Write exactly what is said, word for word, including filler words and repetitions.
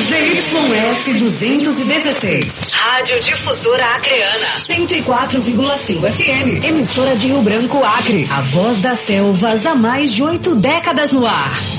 Z Y S duzentos e dezesseis. Rádio Difusora Acreana. cento e quatro vírgula cinco F M. Emissora de Rio Branco, Acre. A voz das selvas há mais de oito décadas no ar.